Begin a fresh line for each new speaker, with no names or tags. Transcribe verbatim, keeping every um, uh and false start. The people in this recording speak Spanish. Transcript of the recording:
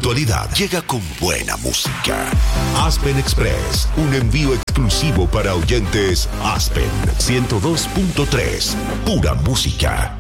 actualidad llega con buena música. Aspen Express, un envío exclusivo para oyentes Aspen ciento dos punto tres. Pura música.